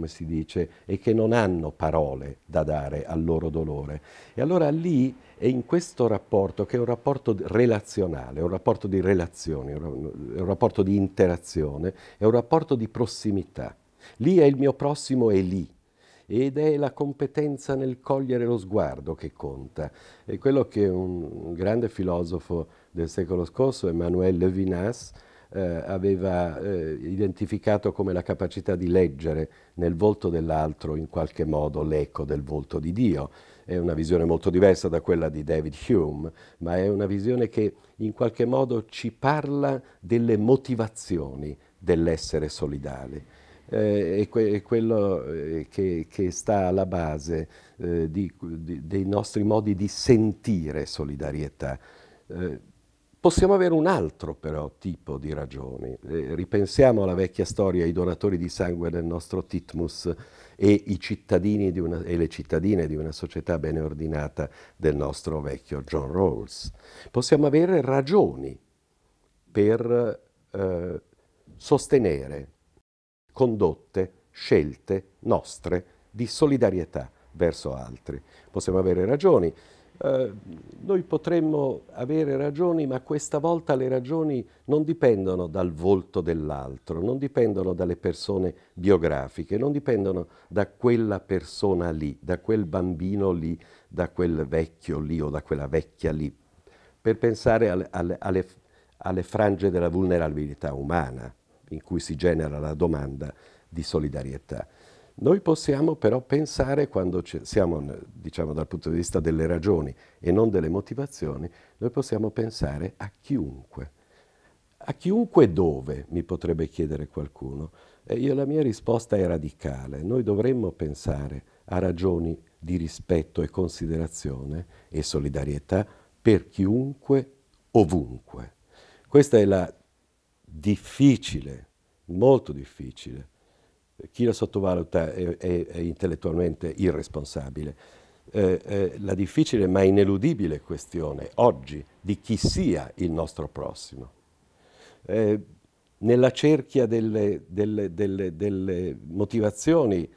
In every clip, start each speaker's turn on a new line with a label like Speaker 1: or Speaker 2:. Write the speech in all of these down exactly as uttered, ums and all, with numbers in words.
Speaker 1: come si dice, e che non hanno parole da dare al loro dolore. E allora lì è in questo rapporto, che è un rapporto relazionale, è un rapporto di relazioni, è un rapporto di interazione, è un rapporto di prossimità. Lì è il mio prossimo, è lì. Ed è la competenza nel cogliere lo sguardo che conta. È quello che un, un grande filosofo del secolo scorso, Emmanuel Levinas, eh, aveva eh, identificato come la capacità di leggere nel volto dell'altro in qualche modo l'eco del volto di Dio. È una visione molto diversa da quella di David Hume, ma è una visione che in qualche modo ci parla delle motivazioni dell'essere solidali. Eh, è, que- è quello eh, che, che sta alla base eh, di- di- dei nostri modi di sentire solidarietà. Eh, Possiamo avere un altro però tipo di ragioni. Eh, ripensiamo alla vecchia storia, i donatori di sangue del nostro Titmus e i cittadini di una, e le cittadine di una società bene ordinata del nostro vecchio John Rawls. Possiamo avere ragioni per eh, sostenere condotte, scelte nostre di solidarietà verso altri. Possiamo avere ragioni. Eh, noi potremmo avere ragioni, ma questa volta le ragioni non dipendono dal volto dell'altro, non dipendono dalle persone biografiche, non dipendono da quella persona lì, da quel bambino lì, da quel vecchio lì o da quella vecchia lì, per pensare alle, alle, alle, alle frange della vulnerabilità umana in cui si genera la domanda di solidarietà. Noi possiamo però pensare, quando siamo, diciamo, dal punto di vista delle ragioni e non delle motivazioni, noi possiamo pensare a chiunque. A chiunque dove, mi potrebbe chiedere qualcuno. E io la mia risposta è radicale. Noi dovremmo pensare a ragioni di rispetto e considerazione e solidarietà per chiunque, ovunque. Questa è la difficile, molto difficile. Chi la sottovaluta è, è, è intellettualmente irresponsabile. Eh, eh, la difficile ma ineludibile questione oggi di chi sia il nostro prossimo. Eh, nella cerchia delle, delle, delle, delle motivazioni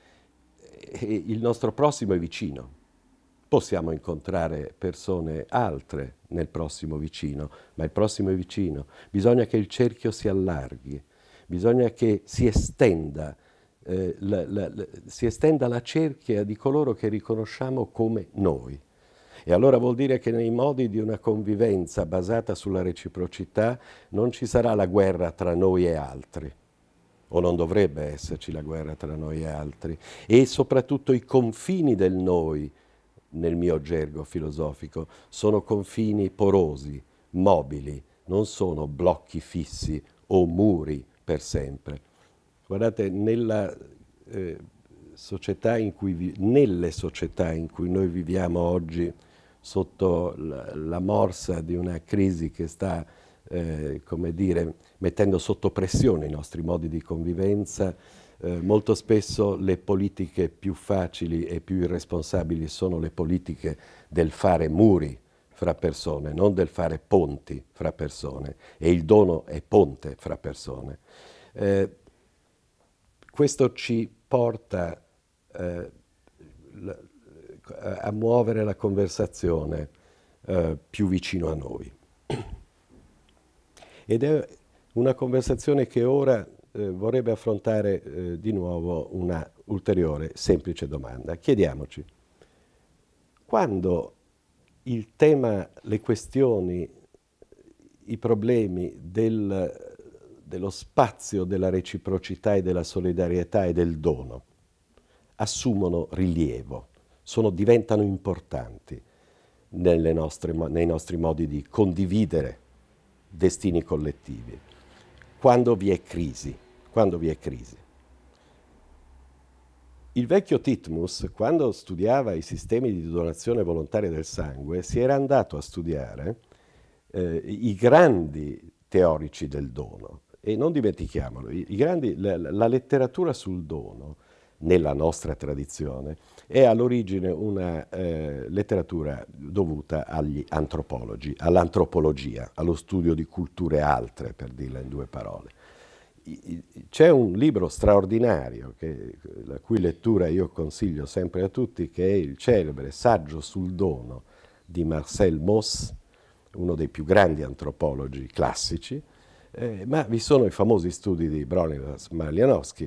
Speaker 1: eh, il nostro prossimo è vicino. Possiamo incontrare persone altre nel prossimo vicino, ma il prossimo è vicino. Bisogna che il cerchio si allarghi, bisogna che si estenda, eh, la, la, la, si estenda la cerchia di coloro che riconosciamo come noi. E allora vuol dire che nei modi di una convivenza basata sulla reciprocità non ci sarà la guerra tra noi e altri, o non dovrebbe esserci la guerra tra noi e altri, e soprattutto i confini del noi, nel mio gergo filosofico, sono confini porosi, mobili, non sono blocchi fissi o muri per sempre. Guardate, nella, eh, società in cui vi- nelle società in cui noi viviamo oggi, sotto la, la morsa di una crisi che sta, eh, come dire, mettendo sotto pressione i nostri modi di convivenza, eh, molto spesso le politiche più facili e più irresponsabili sono le politiche del fare muri fra persone, non del fare ponti fra persone. E il dono è ponte fra persone. Eh, Questo ci porta eh, la- a muovere la conversazione eh, più vicino a noi. Ed è una conversazione che ora eh, vorrebbe affrontare eh, di nuovo una ulteriore semplice domanda. Chiediamoci, quando il tema, le questioni, i problemi del, dello spazio della reciprocità e della solidarietà e del dono assumono rilievo, sono, diventano importanti nelle nostre, nei nostri modi di condividere destini collettivi. Quando vi è crisi, quando vi è crisi. Il vecchio Titmus, quando studiava i sistemi di donazione volontaria del sangue, si era andato a studiare eh, i grandi teorici del dono. E non dimentichiamolo, i, i grandi, la, la letteratura sul dono, nella nostra tradizione, è all'origine una eh, letteratura dovuta agli antropologi, all'antropologia, allo studio di culture altre, per dirla in due parole. c'è un libro straordinario, che, la cui lettura io consiglio sempre a tutti, che è il celebre Saggio sul dono di Marcel Mauss, uno dei più grandi antropologi classici, eh, ma vi sono i famosi studi di Bronislaw Malinowski,